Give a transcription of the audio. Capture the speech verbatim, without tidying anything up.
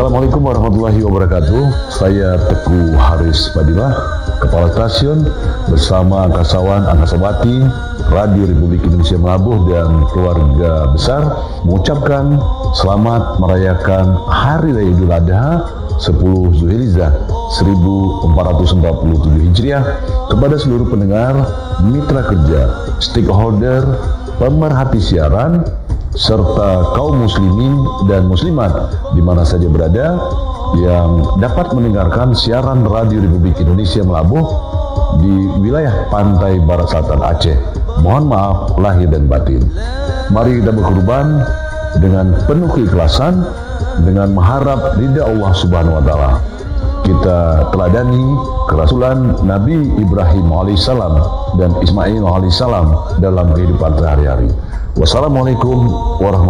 Assalamualaikum warahmatullahi wabarakatuh. Saya Teguh Haris Fadilah, Kepala Stasiun bersama Angkasawan Angkasawati Radio Republik Indonesia Melabuh dan keluarga besar mengucapkan selamat merayakan Hari Raya Idul Adha sepuluh Zulhijjah seribu empat ratus empat puluh tujuh Hijriah kepada seluruh pendengar, mitra kerja, stakeholder, pemerhati siaran, serta kaum muslimin dan muslimat di mana saja berada yang dapat mendengarkan siaran Radio Republik Indonesia Melabuh di wilayah pantai barat selatan Aceh. Mohon maaf lahir dan batin. Mari kita berkorban dengan penuh keikhlasan dengan mengharap ridha Allah Subhanahu wa taala. Kita teladani kerasulan Nabi Ibrahim alaihissalam dan Ismail alaihissalam dalam kehidupan sehari-hari. Wassalamualaikum warahmatullahi wabarakatuh.